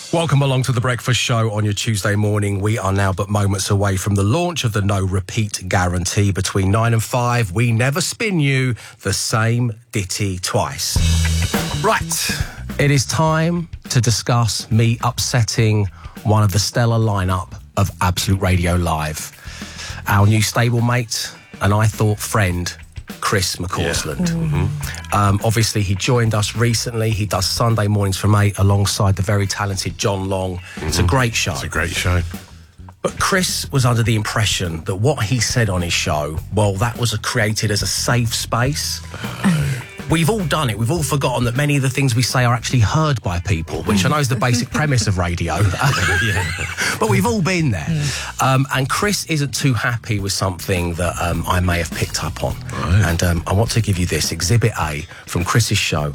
Welcome along to The Breakfast Show on your Tuesday morning. We are now but moments away from the launch of the no repeat guarantee. Between 9 and 5, we never spin you the same ditty twice. Right, it is time to discuss me upsetting one of the stellar lineup of Absolute Radio Live. Our new stablemate and I thought friend, Chris McCausland. Yeah. Obviously, he joined us recently. He does Sunday mornings from 8 alongside the very talented John Long. It's a great show. It's a great show. But Chris was under the impression that what he said on his show, well, that was created as a safe space. We've all done it. We've all forgotten that many of the things we say are actually heard by people, which I know is the basic premise of radio. But we've all been there. And Chris isn't too happy with something that I may have picked up on. Right. And I want to give you this, Exhibit A from Chris's show